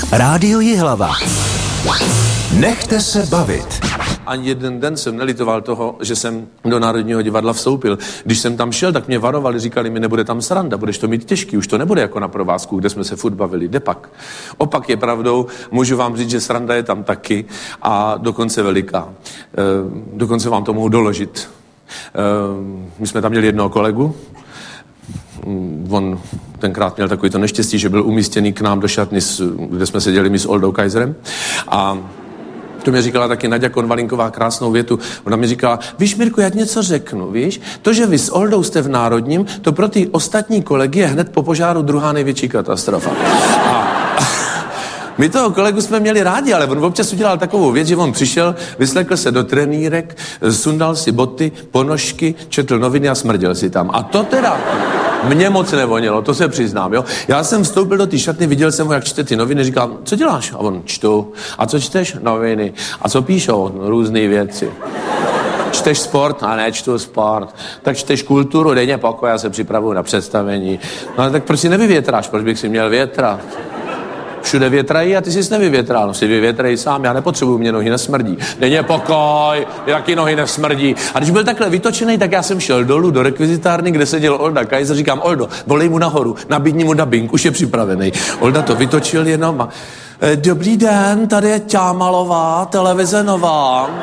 Rádio Jihlava. Nechte se bavit. Ani jeden den jsem nelitoval toho, že jsem do Národního divadla vstoupil. Když jsem tam šel, tak mě varovali, říkali mi, nebude tam sranda, budeš to mít těžký, už to nebude jako na provázku, kde jsme se furt bavili, jde pak. Opak je pravdou, můžu vám říct, že sranda je tam taky a dokonce veliká. Dokonce vám to mohu doložit. My jsme tam měli jednoho kolegu, on tenkrát měl takový to neštěstí, že byl umístěný k nám do šatny, kde jsme seděli my s Oldou Kaiserem a to mě říkala taky Naďa Konvalinková krásnou větu. Ona mi říkala, víš Mirku, já ti něco řeknu, víš? To, že vy s Oldou jste v Národním, to pro ty ostatní kolegy je hned po požáru druhá největší katastrofa. My toho kolegu jsme měli rádi, ale on občas udělal takovou věc, že on přišel, vyslekl se do trenýrek, sundal si boty, ponožky, četl noviny a smrděl si tam. A to teda mě moc nevonilo, to se přiznám, jo. Já jsem vstoupil do té šatny, viděl jsem ho, jak čte ty noviny, říkal, co děláš? A on, čtu. A co čteš? Noviny. A co píšou? Různé věci. Čteš sport? A ne, čtu sport. Tak čteš kulturu? Dej mě pokoj, já se připravuju na představení. No ale tak proč si nevyvětráš? Proč bych si měl větrat? Všude větrají a ty jsi nevyvětral. No si vyvětrej sám, já nepotřebuju, mě nohy nesmrdí. Dej pokoj, jaký nohy nesmrdí. A když byl takhle vytočený, tak já jsem šel dolů do rekvizitárny, kde seděl Olda Kaiser, říkám, Oldo, volej mu nahoru, nabídni mu dabing, už je připravený. Olda to vytočil jenom a dobrý den, tady je Ťámalová, televize Nová.